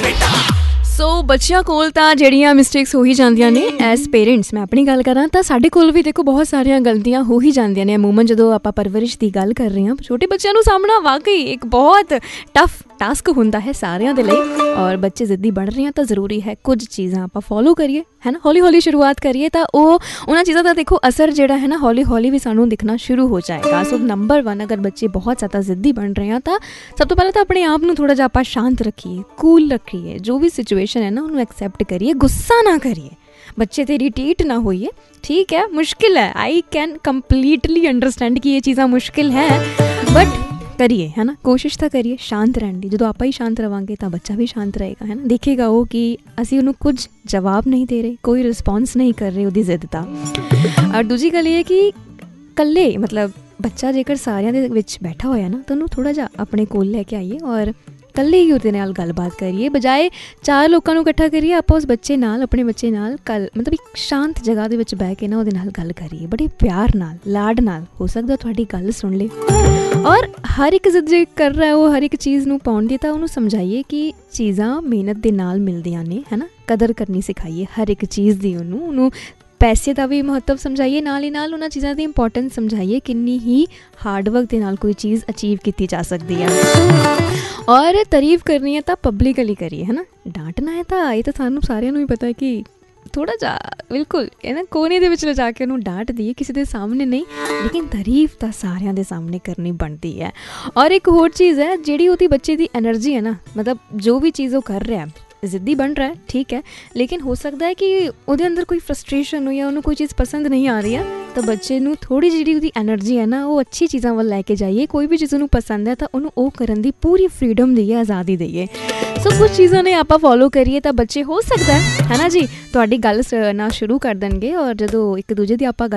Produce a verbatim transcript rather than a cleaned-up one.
ਸੋ ਬੱਚਿਆਂ ਕੋਲ ਤਾਂ ਜਿਹੜੀਆਂ ਮਿਸਟੇਕਸ ਹੋ ਹੀ ਜਾਂਦੀਆਂ ਨੇ ਐਜ਼ ਪੇਰੈਂਟਸ। ਮੈਂ ਆਪਣੀ ਗੱਲ ਕਰਾਂ ਤਾਂ ਸਾਡੇ ਕੋਲ ਵੀ ਦੇਖੋ ਬਹੁਤ ਸਾਰੀਆਂ ਗਲਤੀਆਂ ਹੋ ਹੀ ਜਾਂਦੀਆਂ ਨੇ। ਅਮੂਮਨ ਜਦੋਂ ਆਪਾਂ ਪਰਵਰਿਸ਼ ਦੀ ਗੱਲ ਕਰ ਰਹੇ ਹਾਂ, ਛੋਟੇ ਬੱਚਿਆਂ ਨੂੰ ਸਾਹਮਣਾ ਵਾਕਈ ਇੱਕ ਬਹੁਤ ਟਫ ਟਾਸਕ ਹੁੰਦਾ ਹੈ ਸਾਰਿਆਂ ਦੇ ਲਈ। ਔਰ ਬੱਚੇ ਜ਼ਿੱਦੀ ਬਣ ਰਹੇ ਆ ਤਾਂ ਜ਼ਰੂਰੀ ਹੈ ਕੁਝ ਚੀਜ਼ਾਂ ਆਪਾਂ ਫੋਲੋ ਕਰੀਏ, ਹੈ ਨਾ, ਹੌਲੀ ਹੌਲੀ ਸ਼ੁਰੂਆਤ ਕਰੀਏ ਤਾਂ ਉਹ ਉਹਨਾਂ ਚੀਜ਼ਾਂ ਦਾ ਦੇਖੋ ਅਸਰ ਜਿਹੜਾ ਹੈ ਨਾ ਹੌਲੀ ਹੌਲੀ ਵੀ ਸਾਨੂੰ ਦਿਖਣਾ ਸ਼ੁਰੂ ਹੋ ਜਾਏਗਾ। ਸੋ ਨੰਬਰ ਵਨ, ਅਗਰ ਬੱਚੇ ਬਹੁਤ ਜ਼ਿਆਦਾ ਜ਼ਿੱਦੀ ਬਣ ਰਹੇ ਆ ਤਾਂ ਸਭ ਤੋਂ ਪਹਿਲਾਂ ਤਾਂ ਆਪਣੇ ਆਪ ਨੂੰ ਥੋੜ੍ਹਾ ਜਿਹਾ ਆਪਾਂ ਸ਼ਾਂਤ ਰੱਖੀਏ, ਕੂਲ ਰੱਖੀਏ। ਜੋ ਵੀ ਸਿਚੁਏਸ਼ਨ ਹੈ ਨਾ ਉਹਨੂੰ ਐਕਸੈਪਟ ਕਰੀਏ, ਗੁੱਸਾ ਨਾ ਕਰੀਏ, ਬੱਚੇ 'ਤੇ ਇਰੀਟੇਟ ਨਾ ਹੋਈਏ। ਠੀਕ ਹੈ, ਮੁਸ਼ਕਿਲ ਹੈ, ਆਈ ਕੈਨ ਕੰਪਲੀਟਲੀ ਅੰਡਰਸਟੈਂਡ ਕਿ ਇਹ ਚੀਜ਼ਾਂ ਮੁਸ਼ਕਿਲ ਹੈ, ਬਟ ਕਰੀਏ, ਹੈ ਨਾ, ਕੋਸ਼ਿਸ਼ ਤਾਂ ਕਰੀਏ ਸ਼ਾਂਤ ਰਹਿਣ ਦੀ। ਜਦੋਂ ਆਪਾਂ ਹੀ ਸ਼ਾਂਤ ਰਵਾਂਗੇ ਤਾਂ ਬੱਚਾ ਵੀ ਸ਼ਾਂਤ ਰਹੇਗਾ, ਹੈ ਨਾ। ਦੇਖੇਗਾ ਉਹ ਕਿ ਅਸੀਂ ਉਹਨੂੰ ਕੁਝ ਜਵਾਬ ਨਹੀਂ ਦੇ ਰਹੇ, ਕੋਈ ਰਿਸਪੌਂਸ ਨਹੀਂ ਕਰ ਰਹੇ ਉਹਦੀ ਜ਼ਿੱਦ ਦਾ। ਔਰ ਦੂਜੀ ਗੱਲ ਇਹ ਹੈ ਕਿ ਇਕੱਲੇ ਮਤਲਬ ਬੱਚਾ ਜੇਕਰ ਸਾਰਿਆਂ ਦੇ ਵਿੱਚ ਬੈਠਾ ਹੋਇਆ ਨਾ ਤਾਂ ਉਹਨੂੰ ਥੋੜ੍ਹਾ ਜਿਹਾ ਆਪਣੇ ਕੋਲ ਲੈ ਕੇ ਆਈਏ ਔਰ ਇਕੱਲੇ ਹੀ ਉਹਦੇ ਨਾਲ ਗੱਲਬਾਤ ਕਰੀਏ, ਬਜਾਏ ਚਾਰ ਲੋਕਾਂ ਨੂੰ ਇਕੱਠਾ ਕਰੀਏ। ਆਪਾਂ ਉਸ ਬੱਚੇ ਨਾਲ, ਆਪਣੇ ਬੱਚੇ ਨਾਲ ਕੱਲ ਮਤਲਬ ਇੱਕ ਸ਼ਾਂਤ ਜਗ੍ਹਾ ਦੇ ਵਿੱਚ ਬਹਿ ਕੇ ਨਾ ਉਹਦੇ ਨਾਲ ਗੱਲ ਕਰੀਏ, ਬੜੇ ਪਿਆਰ ਨਾਲ, ਲਾਡ ਨਾਲ। ਹੋ ਸਕਦਾ ਤੁਹਾਡੀ ਗੱਲ ਸੁਣ ਲੇ ਔਰ ਹਰ ਇੱਕ ਜ਼ਿੱਦ ਜੇ ਕਰ ਰਿਹਾ ਉਹ ਹਰ ਇੱਕ ਚੀਜ਼ ਨੂੰ ਪਾਉਣ ਦੀ, ਤਾਂ ਉਹਨੂੰ ਸਮਝਾਈਏ ਕਿ ਚੀਜ਼ਾਂ ਮਿਹਨਤ ਦੇ ਨਾਲ ਮਿਲਦੀਆਂ ਨੇ, ਹੈ ਨਾ। ਕਦਰ ਕਰਨੀ ਸਿਖਾਈਏ ਹਰ ਇੱਕ ਚੀਜ਼ ਦੀ। ਉਹਨੂੰ ਉਹਨੂੰ ਪੈਸੇ ਦਾ ਵੀ ਮਹੱਤਵ ਸਮਝਾਈਏ, ਨਾਲ ਹੀ ਨਾਲ ਉਹਨਾਂ ਚੀਜ਼ਾਂ ਦੀ ਇੰਪੋਰਟੈਂਸ ਸਮਝਾਈਏ, ਕਿੰਨੀ ਹੀ ਹਾਰਡ ਵਰਕ ਦੇ ਨਾਲ ਕੋਈ ਚੀਜ਼ ਅਚੀਵ ਕੀਤੀ ਜਾ ਸਕਦੀ ਹੈ। ਔਰ ਤਾਰੀਫ ਕਰਨੀ ਹੈ ਤਾਂ ਪਬਲਿਕਲੀ ਕਰੀਏ, ਹੈ ਨਾ। ਡਾਂਟਣਾ ਹੈ ਤਾਂ ਇਹ ਤਾਂ ਸਾਨੂੰ ਸਾਰਿਆਂ ਨੂੰ ਹੀ ਪਤਾ ਹੈ ਕਿ ਥੋੜ੍ਹਾ ਜਿਹਾ ਬਿਲਕੁਲ ਹੈ ਨਾ ਕੋਨੇ ਦੇ ਵਿੱਚ ਲਿਜਾ ਕੇ ਉਹਨੂੰ ਡਾਂਟ ਦਈਏ, ਕਿਸੇ ਦੇ ਸਾਹਮਣੇ ਨਹੀਂ, ਲੇਕਿਨ ਤਾਰੀਫ ਤਾਂ ਸਾਰਿਆਂ ਦੇ ਸਾਹਮਣੇ ਕਰਨੀ ਬਣਦੀ ਹੈ। ਔਰ ਇੱਕ ਹੋਰ ਚੀਜ਼ ਹੈ, ਜਿਹੜੀ ਉਹਦੀ ਬੱਚੇ ਦੀ ਐਨਰਜੀ ਹੈ ਨਾ, ਮਤਲਬ ਜੋ ਵੀ ਚੀਜ਼ ਉਹ ਕਰ ਰਿਹਾ, ਜ਼ਿੱਦੀ ਬਣ ਰਿਹਾ ਠੀਕ ਹੈ, ਲੇਕਿਨ ਹੋ ਸਕਦਾ ਹੈ ਕਿ ਉਹਦੇ ਅੰਦਰ ਕੋਈ ਫਰਸਟ੍ਰੇਸ਼ਨ ਹੋ ਜਾਂ ਉਹਨੂੰ ਕੋਈ ਚੀਜ਼ ਪਸੰਦ ਨਹੀਂ ਆ ਰਹੀ ਹੈ, ਤਾਂ ਬੱਚੇ ਨੂੰ ਥੋੜ੍ਹੀ ਜਿਹੜੀ ਉਹਦੀ ਐਨਰਜੀ ਹੈ ਨਾ ਉਹ ਅੱਛੀ ਚੀਜ਼ਾਂ ਵੱਲ ਲੈ ਕੇ ਜਾਈਏ। ਕੋਈ ਵੀ ਚੀਜ਼ ਉਹਨੂੰ ਪਸੰਦ ਹੈ ਤਾਂ ਉਹਨੂੰ ਉਹ ਕਰਨ ਦੀ ਪੂਰੀ ਫਰੀਡਮ ਦਈਏ, ਆਜ਼ਾਦੀ ਦਈਏ। ਸੋ ਕੁਛ ਚੀਜ਼ਾਂ ਨੇ ਆਪਾਂ ਫੋਲੋ ਕਰੀਏ ਤਾਂ ਬੱਚੇ ਹੋ ਸਕਦਾ ਹੈ ਨਾ ਜੀ ਤੁਹਾਡੀ ਗੱਲ ਨਾ ਸ਼ੁਰੂ ਕਰ ਦੇਣਗੇ। ਔਰ ਜਦੋਂ ਇੱਕ ਦੂਜੇ ਦੀ ਆਪਾਂ ਗੱਲ